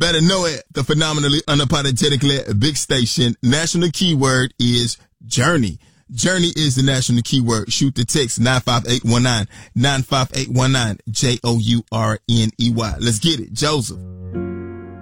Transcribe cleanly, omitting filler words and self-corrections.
better know it. The phenomenally unapologetically big station. National keyword is journey. Journey is the national keyword. Shoot the text 95819, 95819, JOURNEY. Let's get it. Joseph.